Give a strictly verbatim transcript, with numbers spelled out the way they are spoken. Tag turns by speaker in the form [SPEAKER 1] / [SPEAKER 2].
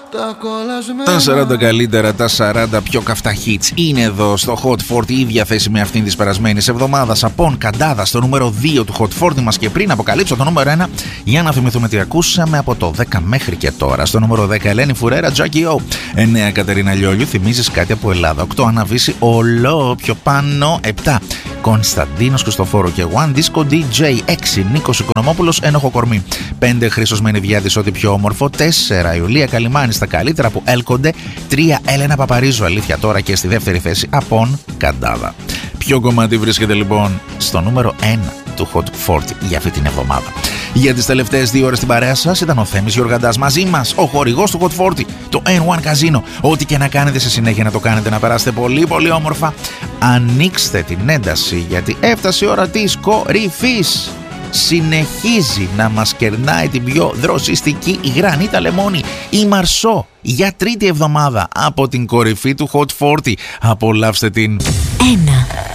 [SPEAKER 1] Τα σαράντα καλύτερα, τα σαράντα πιο καυτά hits είναι εδώ στο Hot σαράντα, η ίδια θέση με αυτήν της περασμένης εβδομάδας. Απόν Καντάδα στο νούμερο δύο του Hot σαράντα μας, και πριν αποκαλύψω το νούμερο ένα, για να θυμηθούμε τι ακούσαμε από το δέκα μέχρι και τώρα. Στο νούμερο δέκα Ελένη Φουρέρα, Jackie O. εννέα Κατερίνα Λιόλιου, θυμίζεις κάτι από Ελλάδα. οκτώ Αναβίση, Ολό πιο πάνω. επτά Κωνσταντίνος Χριστοφόρου και One Disco ντι τζέι. έξι Νίκος Οικονομόπουλος, Ένοχο κορμί. πέντε Χρήστος Μενιδιάδης, Ό,τι πιο όμορφο. τέσσερα Ιουλία Καλιμάνη, στα καλύτερα που έλκονται. τρία Έλενα Παπαρίζου, Αλήθεια τώρα, και στη δεύτερη θέση Απόν Καντάδα. Ποιο κομμάτι βρίσκεται λοιπόν στο νούμερο ένα του Hot σαράντα για αυτή την εβδομάδα? Για τις τελευταίες δύο ώρες στην παρέα σας ήταν ο Θέμης Γιοργαντάς, μαζί μας ο χορηγός του Hot σαράντα, το εν ουάν Casino. Ό,τι και να κάνετε σε συνέχεια να το κάνετε, να περάσετε πολύ πολύ όμορφα. Ανοίξτε την ένταση, γιατί έφτασε η ώρα της κορυφής. Συνεχίζει να μας κερνάει την πιο δροσιστική η γρανίτα λεμόνι, η Μαρσό, για τρίτη εβδομάδα από την κορυφή του Hot σαράντα. Απολαύστε την.
[SPEAKER 2] Ένα.